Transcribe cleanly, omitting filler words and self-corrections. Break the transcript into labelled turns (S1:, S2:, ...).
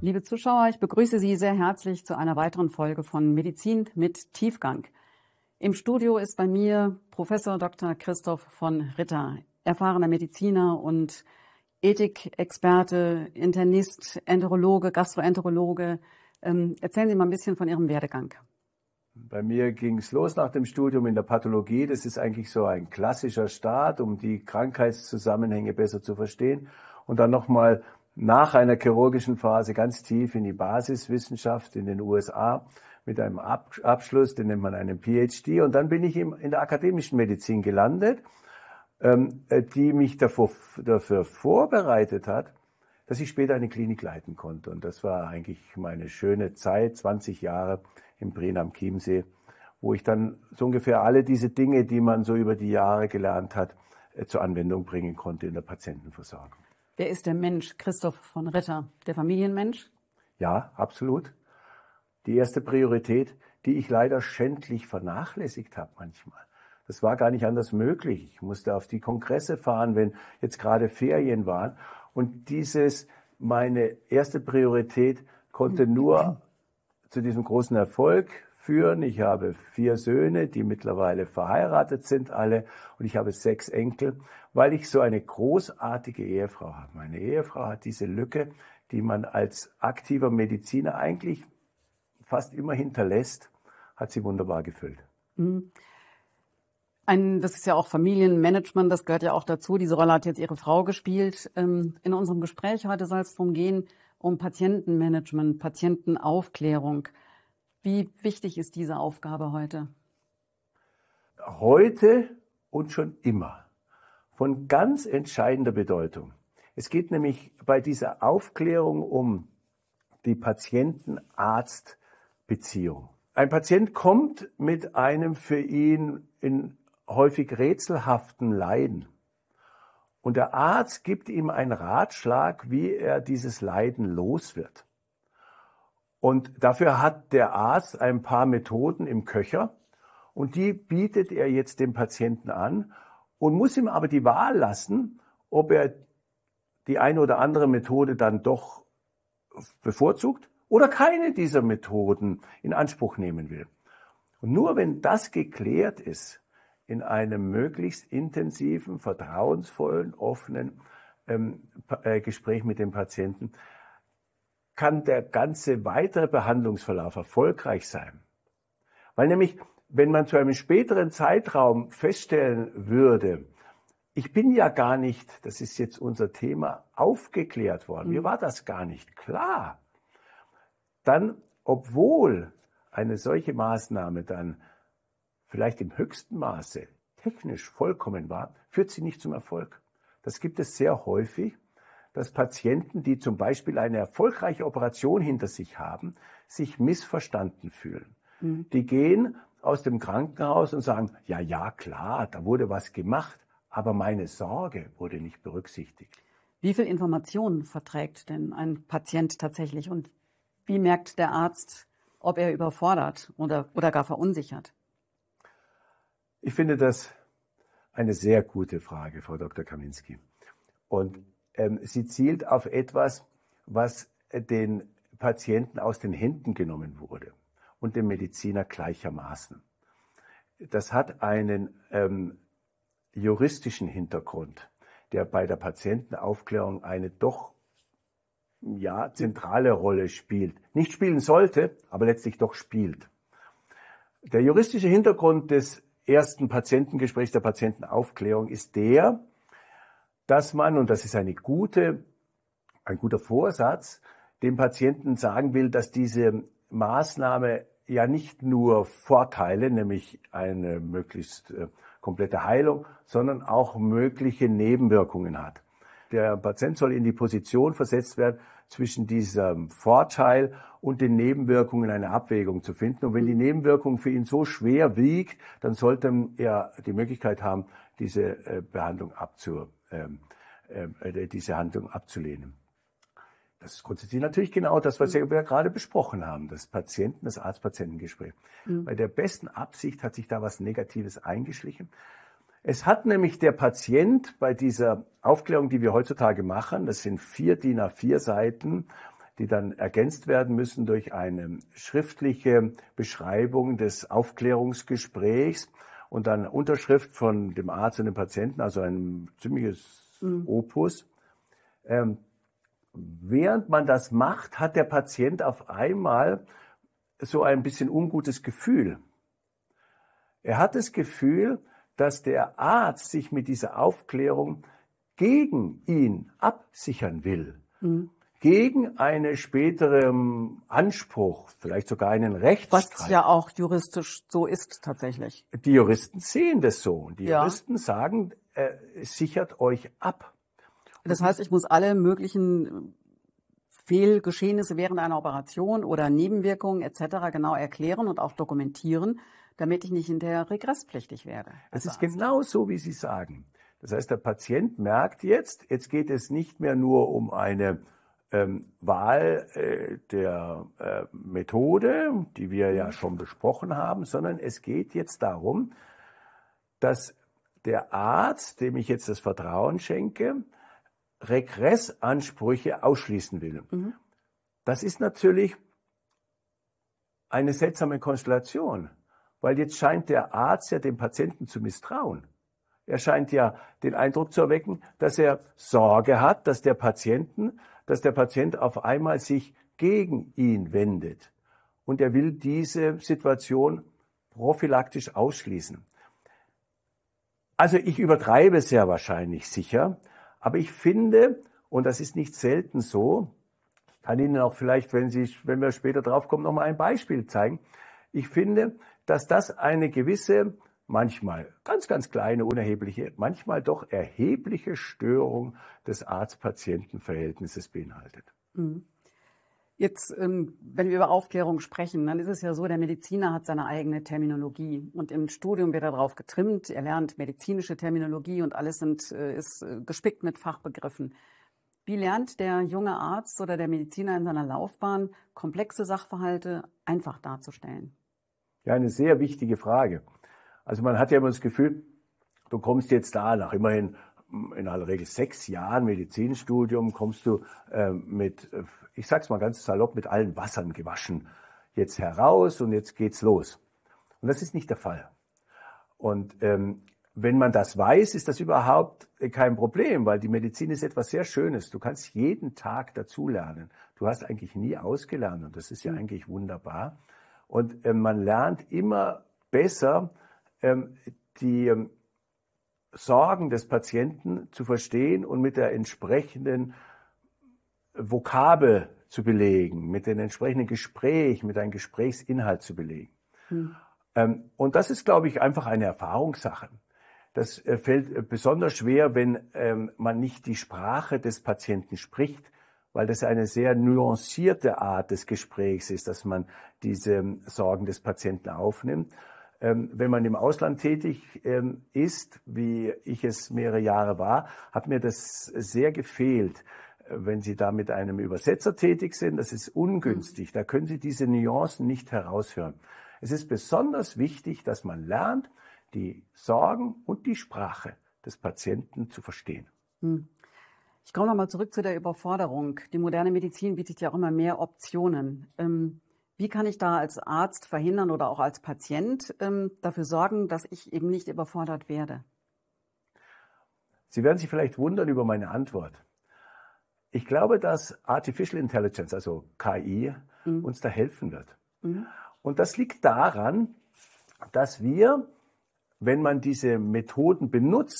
S1: Liebe Zuschauer, ich begrüße Sie sehr herzlich zu einer weiteren Folge von Medizin mit Tiefgang. Im Studio ist bei mir Professor Dr. Christoph von Ritter, erfahrener Mediziner und Ethikexperte, Internist, Enterologe, Gastroenterologe. Erzählen Sie mal ein bisschen von Ihrem Werdegang.
S2: Bei mir ging es los nach dem Studium in der Pathologie. Das ist eigentlich so ein klassischer Start, um die Krankheitszusammenhänge besser zu verstehen. Und dann nochmal nach einer chirurgischen Phase ganz tief in die Basiswissenschaft in den USA mit einem Abschluss, den nennt man einen PhD. Und dann bin ich in der akademischen Medizin gelandet, die mich dafür vorbereitet hat, dass ich später eine Klinik leiten konnte. Und das war eigentlich meine schöne Zeit, 20 Jahre in Prien am Chiemsee, wo ich dann so ungefähr alle diese Dinge, die man so über die Jahre gelernt hat, zur Anwendung bringen konnte in der Patientenversorgung.
S1: Wer ist der Mensch Christoph von Ritter? Der Familienmensch?
S2: Ja, absolut. Die erste Priorität, die ich leider schändlich vernachlässigt habe manchmal. Das war gar nicht anders möglich. Ich musste auf die Kongresse fahren, wenn jetzt gerade Ferien waren. Und meine erste Priorität konnte nur zu diesem großen Erfolg führen. Ich habe 4 Söhne, die mittlerweile verheiratet sind alle, und ich habe 6 Enkel, weil ich so eine großartige Ehefrau habe. Meine Ehefrau hat diese Lücke, die man als aktiver Mediziner eigentlich fast immer hinterlässt, hat sie wunderbar gefüllt.
S1: Das ist ja auch Familienmanagement, das gehört ja auch dazu. Diese Rolle hat jetzt Ihre Frau gespielt. In unserem Gespräch heute soll es darum gehen, um Patientenmanagement, Patientenaufklärung. Wie wichtig ist diese Aufgabe heute?
S2: Heute und schon immer. Von ganz entscheidender Bedeutung. Es geht nämlich bei dieser Aufklärung um die Patient-Arzt-Beziehung. Ein Patient kommt mit einem für ihn in häufig rätselhaften Leiden. Und der Arzt gibt ihm einen Ratschlag, wie er dieses Leiden los wird. Und dafür hat der Arzt ein paar Methoden im Köcher und die bietet er jetzt dem Patienten an und muss ihm aber die Wahl lassen, ob er die eine oder andere Methode dann doch bevorzugt oder keine dieser Methoden in Anspruch nehmen will. Und nur wenn das geklärt ist, in einem möglichst intensiven, vertrauensvollen, offenen Gespräch mit dem Patienten, kann der ganze weitere Behandlungsverlauf erfolgreich sein. Weil nämlich, wenn man zu einem späteren Zeitraum feststellen würde, ich bin ja gar nicht, das ist jetzt unser Thema, aufgeklärt worden, mir war das gar nicht klar, dann, obwohl eine solche Maßnahme dann vielleicht im höchsten Maße technisch vollkommen war, führt sie nicht zum Erfolg. Das gibt es sehr häufig, dass Patienten, die zum Beispiel eine erfolgreiche Operation hinter sich haben, sich missverstanden fühlen. Die gehen aus dem Krankenhaus und sagen, ja, klar, da wurde was gemacht, aber meine Sorge wurde nicht berücksichtigt.
S1: Wie viel Informationen verträgt denn ein Patient tatsächlich und wie merkt der Arzt, ob er überfordert oder gar verunsichert?
S2: Ich finde das eine sehr gute Frage, Frau Dr. Kaminski. Und sie zielt auf etwas, was den Patienten aus den Händen genommen wurde und dem Mediziner gleichermaßen. Das hat einen juristischen Hintergrund, der bei der Patientenaufklärung eine doch zentrale Rolle spielt. Nicht spielen sollte, aber letztlich doch spielt. Der juristische Hintergrund des ersten Patientengesprächs, der Patientenaufklärung, ist der, dass man, und das ist ein guter Vorsatz, dem Patienten sagen will, dass diese Maßnahme ja nicht nur Vorteile, nämlich eine möglichst komplette Heilung, sondern auch mögliche Nebenwirkungen hat. Der Patient soll in die Position versetzt werden, zwischen diesem Vorteil und den Nebenwirkungen eine Abwägung zu finden. Und wenn die Nebenwirkung für ihn so schwer wiegt, dann sollte er die Möglichkeit haben, diese Handlung abzulehnen. Das ist grundsätzlich natürlich genau das, was wir gerade besprochen haben, das Arzt-Patienten-Gespräch. Bei der besten Absicht hat sich da was Negatives eingeschlichen. Es hat nämlich der Patient bei dieser Aufklärung, die wir heutzutage machen, das sind 4 DIN A4 Seiten, die dann ergänzt werden müssen durch eine schriftliche Beschreibung des Aufklärungsgesprächs und dann Unterschrift von dem Arzt und dem Patienten, also ein ziemliches Opus. Während man das macht, hat der Patient auf einmal so ein bisschen ungutes Gefühl. Er hat das Gefühl, dass der Arzt sich mit dieser Aufklärung gegen ihn absichern will. Gegen einen späteren Anspruch, vielleicht sogar einen Rechtsstreit.
S1: Was ja auch juristisch so ist tatsächlich.
S2: Die Juristen sehen das so. Und die Juristen sagen, sichert euch ab.
S1: Das heißt, ich muss alle möglichen Fehlgeschehnisse während einer Operation oder Nebenwirkungen etc. genau erklären und auch dokumentieren, damit ich nicht hinterher regresspflichtig werde.
S2: Es ist genau so, wie Sie sagen. Das heißt, der Patient merkt jetzt geht es nicht mehr nur um eine Wahl der Methode, die wir ja schon besprochen haben, sondern es geht jetzt darum, dass der Arzt, dem ich jetzt das Vertrauen schenke, Regressansprüche ausschließen will. Das ist natürlich eine seltsame Konstellation, weil jetzt scheint der Arzt ja dem Patienten zu misstrauen. Er scheint ja den Eindruck zu erwecken, dass er Sorge hat, dass der Patient auf einmal sich gegen ihn wendet. Und er will diese Situation prophylaktisch ausschließen. Also ich übertreibe sehr wahrscheinlich sicher, aber ich finde, und das ist nicht selten so, ich kann Ihnen auch vielleicht, wenn wir später drauf kommen, noch mal ein Beispiel zeigen. Ich finde, dass das eine gewisse, manchmal ganz, ganz kleine, unerhebliche, manchmal doch erhebliche Störung des Arzt-Patienten-Verhältnisses beinhaltet.
S1: Jetzt, wenn wir über Aufklärung sprechen, dann ist es ja so, der Mediziner hat seine eigene Terminologie und im Studium wird er darauf getrimmt, er lernt medizinische Terminologie und alles ist gespickt mit Fachbegriffen. Wie lernt der junge Arzt oder der Mediziner in seiner Laufbahn, komplexe Sachverhalte einfach darzustellen?
S2: Ja, eine sehr wichtige Frage. Also man hat ja immer das Gefühl, du kommst jetzt da nach immerhin in aller Regel 6 Jahren Medizinstudium, kommst du ich sag's mal ganz salopp, mit allen Wassern gewaschen jetzt heraus und jetzt geht's los. Und das ist nicht der Fall. Und wenn man das weiß, ist das überhaupt kein Problem, weil die Medizin ist etwas sehr Schönes. Du kannst jeden Tag dazulernen. Du hast eigentlich nie ausgelernt und das ist ja eigentlich wunderbar. Und man lernt immer besser, die Sorgen des Patienten zu verstehen und mit der entsprechenden Vokabel zu belegen, mit dem entsprechenden Gespräch, mit einem Gesprächsinhalt zu belegen. Und das ist, glaube ich, einfach eine Erfahrungssache. Das fällt besonders schwer, wenn man nicht die Sprache des Patienten spricht, weil das eine sehr nuancierte Art des Gesprächs ist, dass man diese Sorgen des Patienten aufnimmt. Wenn man im Ausland tätig ist, wie ich es mehrere Jahre war, hat mir das sehr gefehlt. Wenn Sie da mit einem Übersetzer tätig sind, das ist ungünstig. Da können Sie diese Nuancen nicht heraushören. Es ist besonders wichtig, dass man lernt, die Sorgen und die Sprache des Patienten zu verstehen.
S1: Ich komme nochmal zurück zu der Überforderung. Die moderne Medizin bietet ja auch immer mehr Optionen. Wie kann ich da als Arzt verhindern oder auch als Patient dafür sorgen, dass ich eben nicht überfordert werde?
S2: Sie werden sich vielleicht wundern über meine Antwort. Ich glaube, dass Artificial Intelligence, also KI, uns da helfen wird. Und das liegt daran, dass wir, wenn man diese Methoden benutzt,